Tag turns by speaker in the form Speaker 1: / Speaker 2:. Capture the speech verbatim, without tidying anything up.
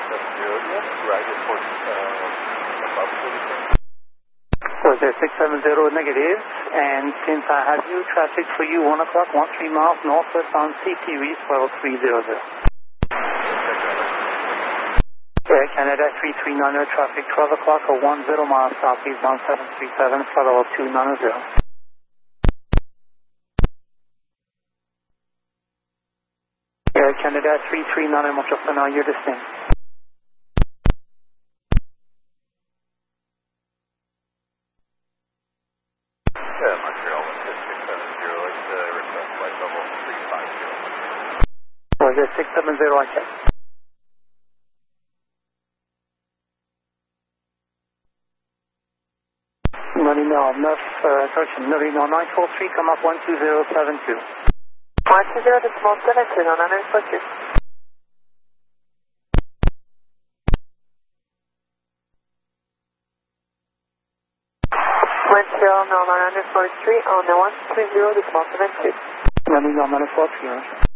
Speaker 1: Was there six seven zero negative, and since I have you, traffic for you, one o'clock, one three miles northwest on C T Reef, level three zero zero. Air Canada three three nine zero, traffic twelve o'clock or one zero miles southeast on seven three seven, for level two nine zero. Air Canada three three nine zero, Montreal, now you're distinct.
Speaker 2: Yeah, Montreal, one six six seven zero, it's uh, request flight level three five zero.
Speaker 1: Was there six seven zero, I check. Nolinor neuf, uh, correction, Nolinor nine four three, come up one two zero seven two.
Speaker 3: one two zero decimal seven two, no nine four two. Montreal, no nine four three, on the one two zero decimal seven two.
Speaker 1: Nolinor nine four three,